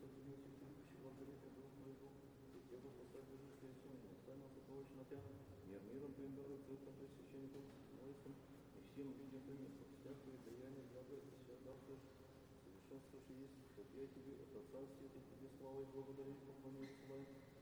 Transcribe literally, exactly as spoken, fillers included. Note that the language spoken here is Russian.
Христос, Иисус, любящий, благодарит Дух моего, и Тебе поставь божество и сон, оставь нас от того, на Тебя, мир миром Твоим, добрым цветом, пресвященником, молитвом, и всем людям Твоим, всякое даяние, благое, святавшее, совершенствующее есть, что я Тебе, от Отца Святых, Тебе слава и благодарю, поклоню и славу.